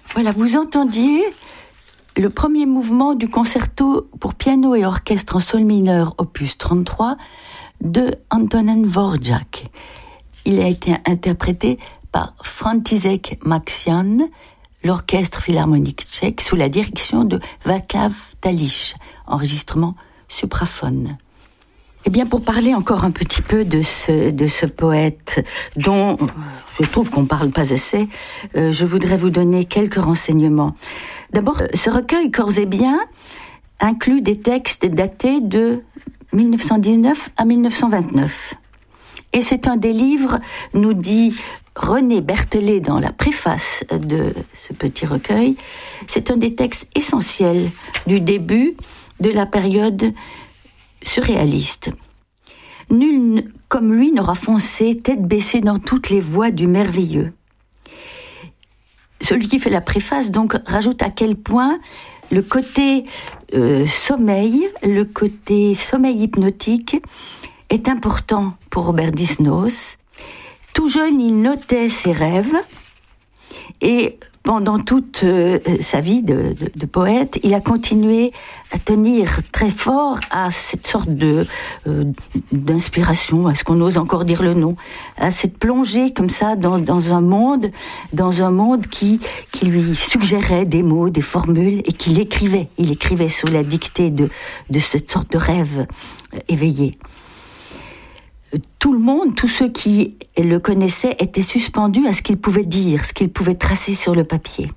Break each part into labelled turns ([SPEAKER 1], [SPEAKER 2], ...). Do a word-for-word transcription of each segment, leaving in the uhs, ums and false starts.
[SPEAKER 1] Voilà, vous entendiez le premier mouvement du concerto pour piano et orchestre en sol mineur, opus trente-trois, de Antonín Dvořák. Il a été interprété par František Maxian, l'orchestre philharmonique tchèque, sous la direction de Václav Tališ, enregistrement supraphone. Eh bien, pour parler encore un petit peu de ce, de ce poète dont je trouve qu'on ne parle pas assez, euh, je voudrais vous donner quelques renseignements. D'abord, ce recueil Corps et Biens inclut des textes datés de dix-neuf cent dix-neuf à dix-neuf cent vingt-neuf. Et c'est un des livres, nous dit René Berthelet dans la préface de ce petit recueil, c'est un des textes essentiels du début de la période surréaliste. Nul comme lui n'aura foncé tête baissée dans toutes les voies du merveilleux. Celui qui fait la préface donc rajoute à quel point le côté euh, sommeil, le côté sommeil hypnotique est important pour Robert Desnos. Tout jeune, il notait ses rêves et pendant toute euh, sa vie de, de, de poète, il a continué à tenir très fort à cette sorte de euh, d'inspiration, est-ce qu'on ose encore dire le nom, à cette plongée comme ça dans, dans un monde, dans un monde qui qui lui suggérait des mots, des formules et qu'il écrivait. Il écrivait sous la dictée de de cette sorte de rêve éveillé. Tout le monde, tous ceux qui le connaissaient, étaient suspendus à ce qu'il pouvait dire, ce qu'il pouvait tracer sur le papier.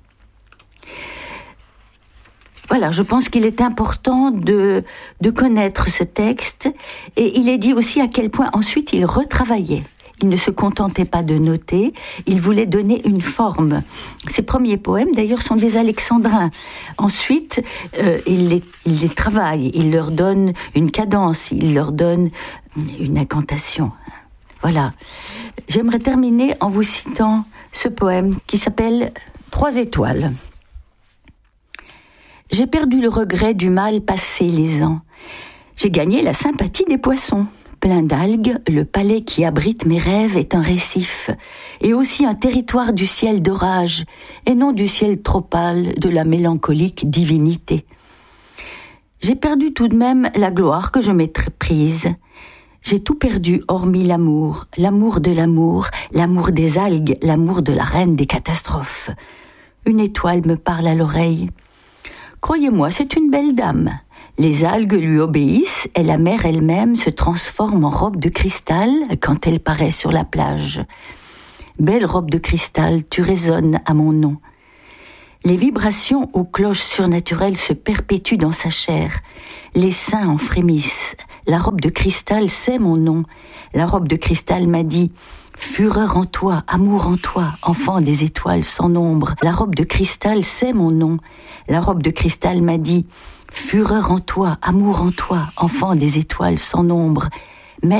[SPEAKER 1] Voilà, je pense qu'il est important de, de connaître ce texte, et il est dit aussi à quel point ensuite il retravaillait. Il ne se contentait pas de noter, il voulait donner une forme. Ses premiers poèmes, d'ailleurs, sont des alexandrins. Ensuite, euh, il, les, il les travaille, il leur donne une cadence, il leur donne une incantation. Voilà. J'aimerais terminer en vous citant ce poème qui s'appelle « Trois étoiles ». J'ai perdu le regret du mal passé les ans. J'ai gagné la sympathie des poissons. Plein d'algues, le palais qui abrite mes rêves est un récif, et aussi un territoire du ciel d'orage, et non du ciel trop pâle de la mélancolique divinité. J'ai perdu tout de même la gloire que je m'étais prise. J'ai tout perdu hormis l'amour, l'amour de l'amour, l'amour des algues, l'amour de la reine des catastrophes. Une étoile me parle à l'oreille. Croyez-moi, c'est une belle dame. Les algues lui obéissent et la mer elle-même se transforme en robe de cristal quand elle paraît sur la plage. Belle robe de cristal, tu résonnes à mon nom. Les vibrations aux cloches surnaturelles se perpétuent dans sa chair. Les seins en frémissent. La robe de cristal sait mon nom. La robe de cristal m'a dit « Fureur en toi, amour en toi, enfant des étoiles sans nombre. » La robe de cristal sait mon nom. La robe de cristal m'a dit « Fureur en toi, amour en toi, enfant des étoiles sans nombre. »